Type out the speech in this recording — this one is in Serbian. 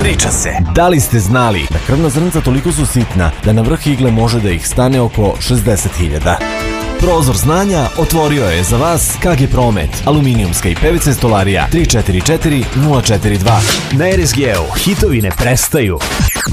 Priča se. Da li ste znali da krvna zrnca toliko su sitna da na vrh igle može da ih stane oko 60.000? Prozor znanja otvorio je za vas KG Promet, aluminijumska i PVC stolarija 344 042. Na RSG-u hitovi ne prestaju.